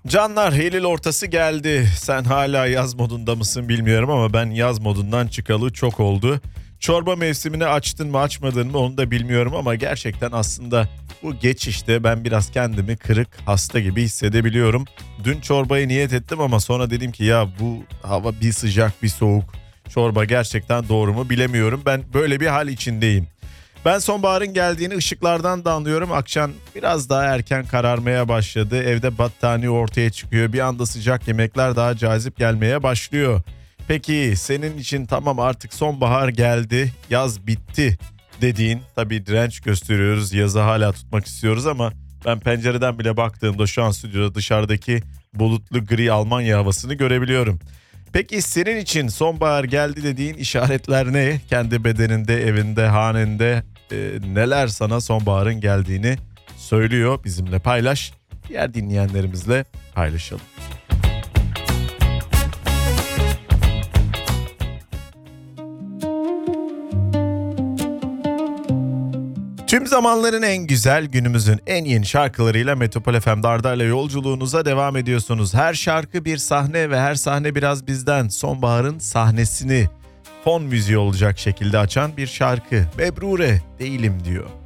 Canlar, Eylül ortası geldi. Sen hala yaz modunda mısın bilmiyorum ama ben yaz modundan çıkalı çok oldu. Çorba mevsimini açtın mı açmadın mı onu da bilmiyorum ama gerçekten aslında bu geçişte ben biraz kendimi kırık, hasta gibi hissedebiliyorum. Dün çorbayı niyet ettim ama sonra dedim ki ya bu hava bir sıcak bir soğuk. Çorba gerçekten doğru mu bilemiyorum. Ben böyle bir hal içindeyim. Ben sonbaharın geldiğini ışıklardan da anlıyorum. Akşam biraz daha erken kararmaya başladı. Evde battaniye ortaya çıkıyor. Bir anda sıcak yemekler daha cazip gelmeye başlıyor. Peki senin için tamam artık sonbahar geldi, yaz bitti dediğin, tabii direnç gösteriyoruz, yazı hala tutmak istiyoruz ama ben pencereden bile baktığımda şu an stüdyoda dışarıdaki bulutlu gri Almanya havasını görebiliyorum. Peki senin için sonbahar geldi dediğin işaretler ne? Kendi bedeninde, evinde, hanende neler sana sonbaharın geldiğini söylüyor? Bizimle paylaş. Diğer dinleyenlerimizle paylaşalım. Tüm zamanların en güzel, günümüzün en yeni şarkılarıyla Metropol FM'de Arda'yla yolculuğunuza devam ediyorsunuz. Her şarkı bir sahne ve her sahne biraz bizden. Sonbaharın sahnesini fon müziği olacak şekilde açan bir şarkı. Mebrure değilim diyor.